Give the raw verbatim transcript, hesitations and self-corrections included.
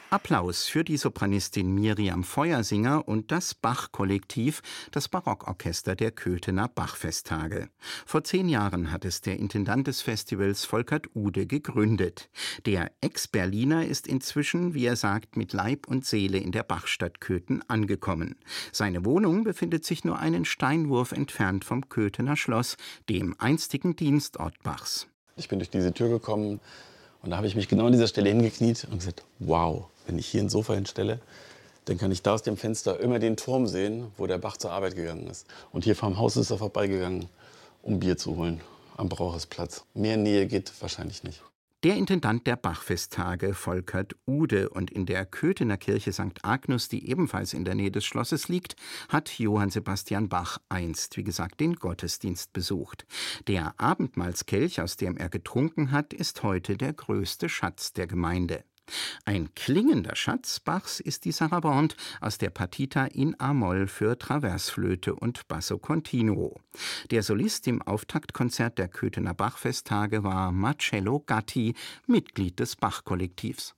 Applaus für die Sopranistin Miriam Feuersinger und das Bach-Kollektiv, das Barockorchester der Köthener Bachfesttage. Vor zehn Jahren hat es der Intendant des Festivals Volkert Ude gegründet. Der Ex-Berliner ist inzwischen, wie er sagt, mit Leib und Seele in der Bachstadt Köthen angekommen. Seine Wohnung befindet sich nur einen Steinwurf entfernt vom Köthener Schloss, dem einstigen Dienstort Bachs. Ich bin durch diese Tür gekommen und da habe ich mich genau an dieser Stelle hingekniet und gesagt, wow, wenn ich hier ein Sofa hinstelle, dann kann ich da aus dem Fenster immer den Turm sehen, wo der Bach zur Arbeit gegangen ist. Und hier vorm Haus ist er vorbeigegangen, um Bier zu holen, am Brauersplatz. Mehr Nähe geht wahrscheinlich nicht. Der Intendant der Bachfesttage, Volkert Ude, und in der Köthener Kirche Sankt Agnus, die ebenfalls in der Nähe des Schlosses liegt, hat Johann Sebastian Bach einst, wie gesagt, den Gottesdienst besucht. Der Abendmahlskelch, aus dem er getrunken hat, ist heute der größte Schatz der Gemeinde. Ein klingender Schatz Bachs ist die Sarabande aus der Partita in a-Moll für Traversflöte und Basso Continuo. Der Solist im Auftaktkonzert der Köthener Bachfesttage war Marcello Gatti, Mitglied des Bach-Kollektivs.